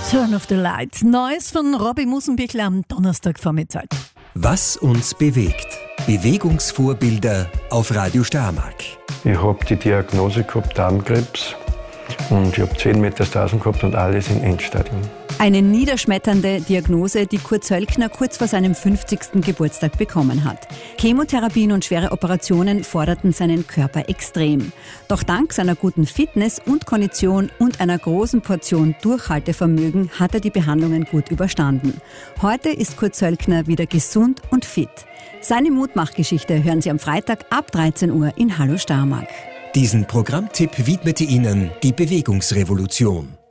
Turn of the Light. Neues von Robbie Musenbichler am Donnerstagvormittag. Was uns bewegt. Bewegungsvorbilder auf Radio Steiermark. Ich habe die Diagnose gehabt, Darmkrebs. Und ich habe 10 Metastasen gehabt und alles im Endstadium. Eine niederschmetternde Diagnose, die Kurt Zöllkner kurz vor seinem 50. Geburtstag bekommen hat. Chemotherapien und schwere Operationen forderten seinen Körper extrem. Doch dank seiner guten Fitness und Kondition und einer großen Portion Durchhaltevermögen hat er die Behandlungen gut überstanden. Heute ist Kurt Zöllkner wieder gesund und fit. Seine Mutmachgeschichte hören Sie am Freitag ab 13 Uhr in Hallo Steiermark. Diesen Programmtipp widmete Ihnen die Bewegungsrevolution.